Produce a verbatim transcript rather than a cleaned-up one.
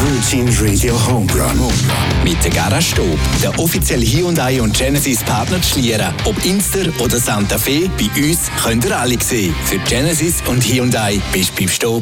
Virgin Radio Homerun. Mit der Garage Stob, der offizielle Hyundai und Genesis Partner zu Schlieren. Ob Inster oder Santa Fe, bei uns könnt ihr alle sehen. Für Genesis und Hyundai bist du beim Stob